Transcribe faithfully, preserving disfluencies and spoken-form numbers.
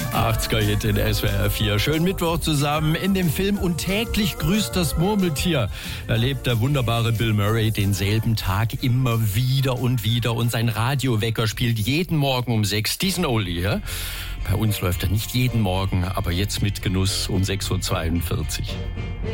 achtziger-Hit in S W R vier. Schönen Mittwoch zusammen. In dem Film Und täglich grüßt das Murmeltier erlebt der wunderbare Bill Murray denselben Tag immer wieder und wieder. Und sein Radiowecker spielt jeden Morgen um sechs diesen Oldie. Ja? Bei uns läuft er nicht jeden Morgen, aber jetzt mit Genuss um sechs Uhr zweiundvierzig.